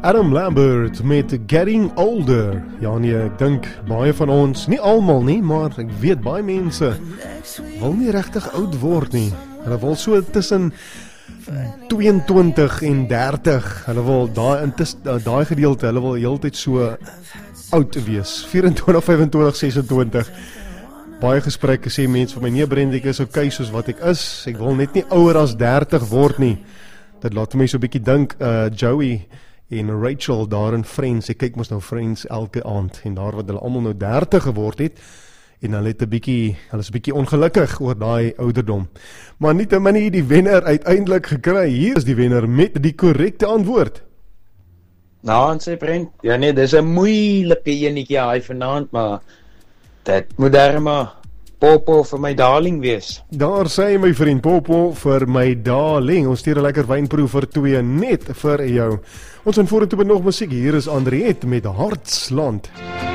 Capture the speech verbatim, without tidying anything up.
Adam Lambert met Getting Older. Ja nee, ek dink baie van ons, nie almal nie, maar ek weet baie mense wil nie regtig oud word nie. Hulle wil so tussen tweeëntwintig en dertig, hulle wil daai intussen daai gedeelte, hulle wil heeltyd so oud wees. vyf-en-twintig, vyf-en-twintig, ses-en-twintig. Baie gesprekke sê mense vir my, nee Brent, ek is okay soos wat ek is. Ek wil net nie ouer as dertig word nie. Dit laat my so 'n bietjie dink, uh, Joey en Rachel daar in Friends. Ek kyk mos nou Friends elke aand en daar wat hulle almal nou dertig geword het en hulle het 'n bietjie, hulle is 'n bietjie ongelukkig oor daai ouderdom. Maar nietemin het die wenner uiteindelik gekry. Hier is die wenner met die korrekte antwoord. Nou, en sê Brent, ja nee, dis 'n moeilike enetjie hy vanaand, maar dit moet darem Popo vir my darling wees. Daar sê my vriend Popo vir my darling. Ons stuur 'n lekker wynproe vir twee net vir jou. Ons in vorentoe met nog musiek. Hier is Andriet met Hartsland.